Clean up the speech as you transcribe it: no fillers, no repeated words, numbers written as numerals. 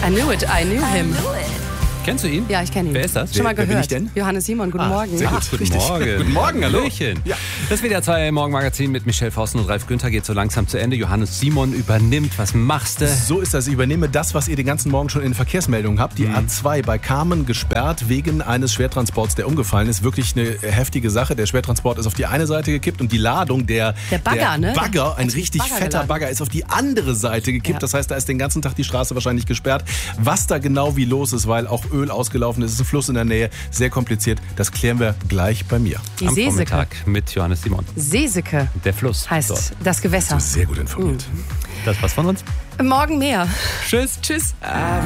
I knew it, I knew him. Kennst du ihn? Ja, ich kenne ihn. Wer ist das? Schon mal gehört. Wer bin ich denn? Johannes Simon, guten Morgen. Sehr gut. Guten Morgen. Guten Morgen, hallo. Hallöchen. Ja. Das WDR 2 Morgenmagazin mit Michelle Forsten und Ralf Günther geht so langsam zu Ende. Johannes Simon übernimmt. Was machst du? So ist das. Ich übernehme das, was ihr den ganzen Morgen schon in Verkehrsmeldungen habt. Die A2 bei Kamen gesperrt wegen eines Schwertransports, der umgefallen ist. Wirklich eine heftige Sache. Der Schwertransport ist auf die eine Seite gekippt und die Ladung, der Bagger, ne? Bagger, ein richtig Bagger fetter geladen. Bagger, ist auf die andere Seite gekippt. Ja. Das heißt, da ist den ganzen Tag die Straße wahrscheinlich gesperrt. Was da genau wie los ist, weil auch Öl ausgelaufen ist, ist ein Fluss in der Nähe. Sehr kompliziert. Das klären wir gleich bei mir. Die Am Seeseke. Vormittag mit Johannes Simon. Seeseke Der Fluss. heißt dort. das Gewässer. Sehr gut informiert. Das war's von uns. Morgen mehr. Tschüss. Tschüss.